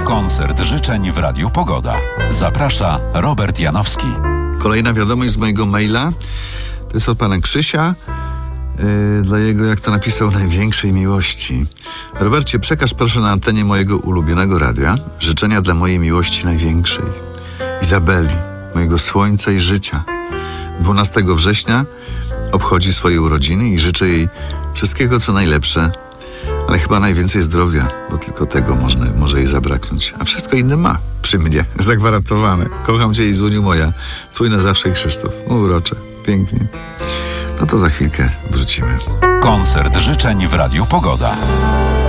Koncert życzeń w Radiu Pogoda. Zaprasza Robert Janowski. Kolejna wiadomość z mojego maila. To jest od pana Krzysia. Dla jego, jak to napisał, największej miłości. Robercie, przekaż proszę na antenie mojego ulubionego radia życzenia dla mojej miłości największej. Izabeli, mojego słońca i życia. 12 września obchodzi swoje urodziny i życzę jej wszystkiego, co najlepsze, ale chyba najwięcej zdrowia, bo tylko tego może jej zabraknąć. A wszystko inne ma przy mnie, zagwarantowane. Kocham cię i Złoniu moja. Twój na zawsze Krzysztof. Urocze, pięknie. No to za chwilkę wrócimy. Koncert życzeń w Radiu Pogoda.